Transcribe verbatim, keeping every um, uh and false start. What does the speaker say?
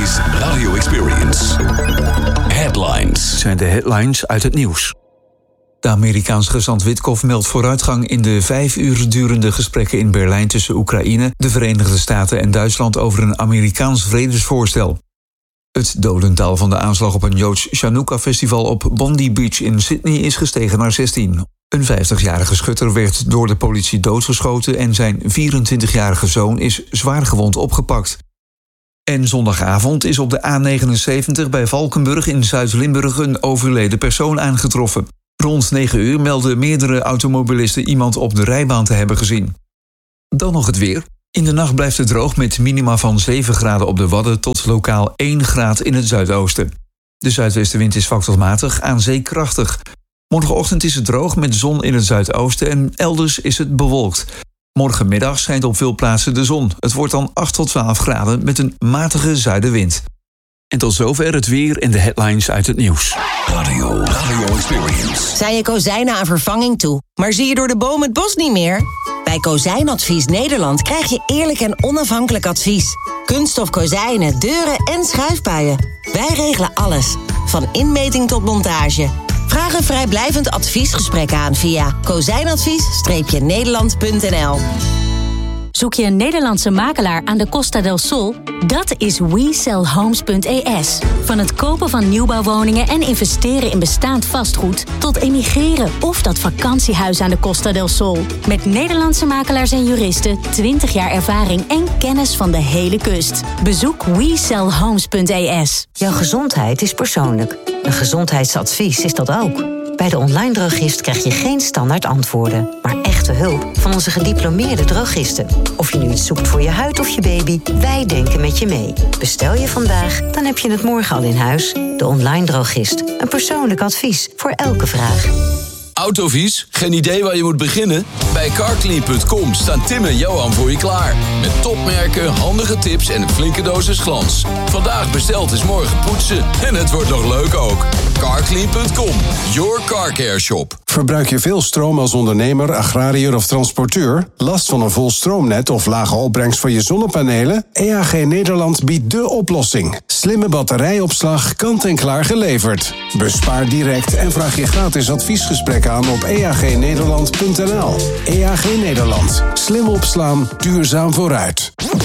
is Radio Experience. Headlines. Zijn de headlines uit het nieuws. De Amerikaanse gezant Witkoff meldt vooruitgang in de vijf uur durende gesprekken in Berlijn tussen Oekraïne, de Verenigde Staten en Duitsland over een Amerikaans vredesvoorstel. Het dodental van de aanslag op een Joods Chanukka-festival op Bondi Beach in Sydney is gestegen naar zestien. Een vijftigjarige schutter werd door de politie doodgeschoten en zijn vierentwintigjarige zoon is zwaargewond opgepakt. En zondagavond is op de A negenenzeventig bij Valkenburg in Zuid-Limburg een overleden persoon aangetroffen. Rond negen uur melden meerdere automobilisten iemand op de rijbaan te hebben gezien. Dan nog het weer. In de nacht blijft het droog met minima van zeven graden op de Wadden tot lokaal één graad in het zuidoosten. De zuidwestenwind is zwak tot matig, aan zee krachtig. Morgenochtend is het droog met zon in het zuidoosten en elders is het bewolkt. Morgenmiddag schijnt op veel plaatsen de zon. Het wordt dan acht tot twaalf graden met een matige zuidenwind. En tot zover het weer en de headlines uit het nieuws. Radio, Radio Experience. Zijn je kozijnen aan vervanging toe, maar zie je door de boom het bos niet meer? Bij Kozijnadvies Nederland krijg je eerlijk en onafhankelijk advies. Kunststof kozijnen, deuren en schuifbuien. Wij regelen alles, van inmeting tot montage. Vraag een vrijblijvend adviesgesprek aan via kozijnadvies Nederland punt n l. Zoek je een Nederlandse makelaar aan de Costa del Sol? Dat is we sell homes punt e s. Van het kopen van nieuwbouwwoningen en investeren in bestaand vastgoed tot emigreren of dat vakantiehuis aan de Costa del Sol. Met Nederlandse makelaars en juristen, twintig jaar ervaring en kennis van de hele kust. Bezoek we sell homes punt e s. Jouw gezondheid is persoonlijk. Een gezondheidsadvies is dat ook. Bij de online drogist krijg je geen standaard antwoorden, maar echte hulp van onze gediplomeerde drogisten. Of je nu iets zoekt voor je huid of je baby, wij denken met je mee. Bestel je vandaag, dan heb je het morgen al in huis. De online drogist. Een persoonlijk advies voor elke vraag. Autovies? Geen idee waar je moet beginnen? Bij carclean punt com staan Tim en Johan voor je klaar. Met topmerken, handige tips en een flinke dosis glans. Vandaag besteld is morgen poetsen. En het wordt nog leuk ook. carclean punt com, your car care shop. Verbruik je veel stroom als ondernemer, agrariër of transporteur? Last van een vol stroomnet of lage opbrengst van je zonnepanelen? E A G Nederland biedt dé oplossing. Slimme batterijopslag, kant-en-klaar geleverd. Bespaar direct en vraag je gratis adviesgesprek aan op e a g nederland punt n l. E A G Nederland. Slim opslaan, duurzaam vooruit.